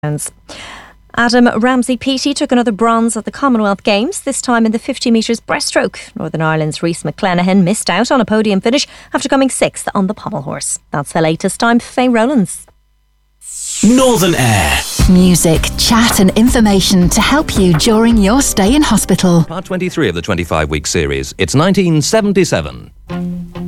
Adam Ramsey-Peaty took another bronze at the Commonwealth Games, this time in the 50 metres breaststroke. Northern Ireland's Rhys McClenaghan missed out on a podium finish after coming sixth on the pommel horse. That's the latest. I'm Faye Rowlands. Northern Air. Music, chat and information to help you during your stay in hospital. Part 23 of the 25-week series. It's 1977.